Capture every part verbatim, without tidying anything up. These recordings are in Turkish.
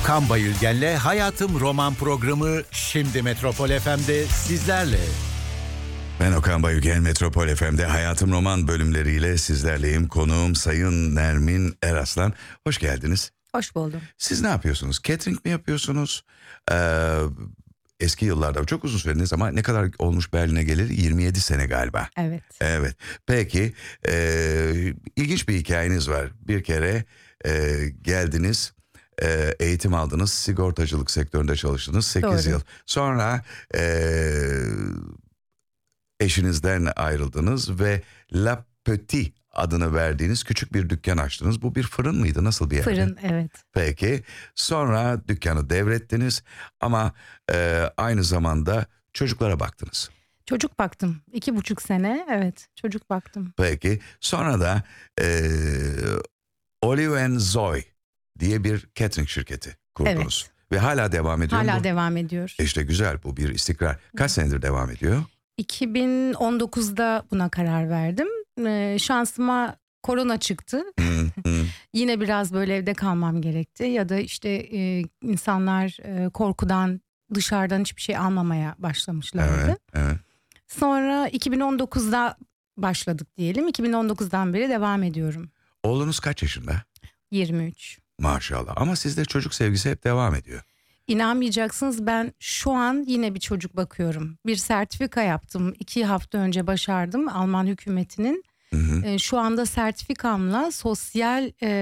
Okan Bayülgen'le Hayatım Roman programı şimdi Metropol F M'de sizlerle. Ben Okan Bayülgen, Metropol F M'de Hayatım Roman bölümleriyle sizlerleyim. Konuğum Sayın Nermin Eraslan. Hoş geldiniz. Hoş buldum. Siz ne yapıyorsunuz? Catering mi yapıyorsunuz? Ee, eski yıllarda çok uzun söylediniz ama ne kadar olmuş Berlin'e gelir? yirmi yedi sene galiba. Evet. Evet. Peki e, ilginç bir hikayeniz var. Bir kere e, geldiniz, e, eğitim aldınız, sigortacılık sektöründe çalıştınız sekiz Doğru. yıl. Sonra e, eşinizden ayrıldınız ve La Petite adını verdiğiniz küçük bir dükkan açtınız. Bu bir fırın mıydı? Nasıl bir yer? Fırın, evet. Peki. Sonra dükkanı devrettiniz ama e, aynı zamanda çocuklara baktınız. Çocuk baktım. İki buçuk sene, evet. Çocuk baktım. Peki. Sonra da e, Olive and Zoe diye bir catering şirketi kurdunuz. Evet. Ve hala devam ediyor mu? Hala bu? devam ediyor. İşte güzel, bu bir istikrar. Kaç senedir devam ediyor? iki bin on dokuzda buna karar verdim. Ee, şansıma korona çıktı. Hmm, hmm. Yine biraz böyle evde kalmam gerekti. Ya da işte e, insanlar e, korkudan dışarıdan hiçbir şey almamaya başlamışlardı. Evet, evet. Sonra iki bin on dokuzda başladık diyelim. iki bin on dokuzdan beri devam ediyorum. Oğlunuz kaç yaşında? yirmi üç. Maşallah. Ama sizde çocuk sevgisi hep devam ediyor. İnanmayacaksınız, ben şu an yine bir çocuk bakıyorum. Bir sertifika yaptım. iki hafta önce başardım Alman hükümetinin. Hı hı. E, şu anda sertifikamla sosyal e,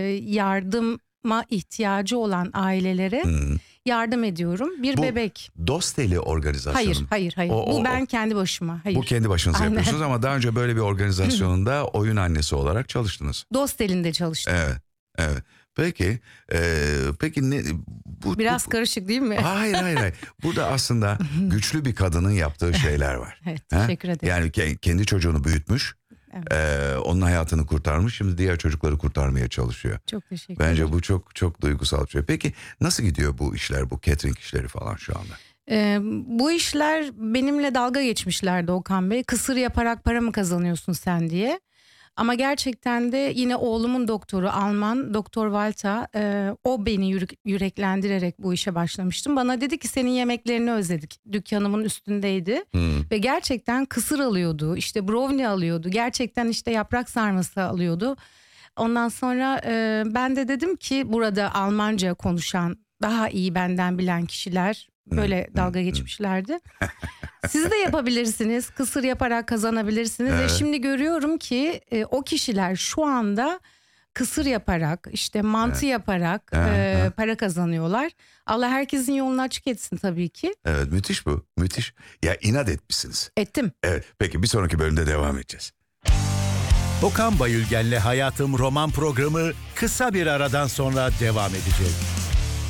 yardıma ihtiyacı olan ailelere Hı. yardım ediyorum. Bir Bu bebek. Dosteli organizasyonu. Hayır, hayır, hayır. O- o- Bu ben o- kendi başıma. Hayır. Bu kendi başınıza Aynen. yapıyorsunuz ama daha önce böyle bir organizasyonunda oyun annesi olarak çalıştınız. Dostel'inde çalıştım. Evet, evet. Peki, e, peki ne bu? Biraz bu, karışık değil mi? Hayır, hayır, hayır. Burada aslında güçlü bir kadının yaptığı şeyler var. Evet, Ha? teşekkür ederim. Yani ke- kendi çocuğunu büyütmüş, Evet. e, onun hayatını kurtarmış, şimdi diğer çocukları kurtarmaya çalışıyor. Çok teşekkür Bence ederim. bu çok çok duygusal bir şey. Peki nasıl gidiyor bu işler, bu catering işleri falan şu anda? Ee, bu işler benimle dalga geçmişlerdi Okan Bey. Kısır yaparak para mı kazanıyorsun sen diye. Ama gerçekten de yine oğlumun doktoru Alman Doktor Walter, e, o beni yürek, yüreklendirerek bu işe başlamıştım. Bana dedi ki senin yemeklerini özledik. Dükkanımın üstündeydi. Hmm. Ve gerçekten kısır alıyordu, işte brownie alıyordu, gerçekten işte yaprak sarması alıyordu. Ondan sonra e, ben de dedim ki burada Almanca konuşan, daha iyi benden bilen kişiler böyle dalga geçmişlerdi. Siz de yapabilirsiniz, kısır yaparak kazanabilirsiniz. Evet. Ve şimdi görüyorum ki e, o kişiler şu anda kısır yaparak, işte mantı yaparak Evet, e, evet. para kazanıyorlar. Allah herkesin yolunu açık etsin tabii ki. Evet, müthiş bu, müthiş. Ya inat etmişsiniz. Ettim. Evet, peki bir sonraki bölümde devam edeceğiz. Okan Bayülgen'le Hayatım Roman programı kısa bir aradan sonra devam edecek.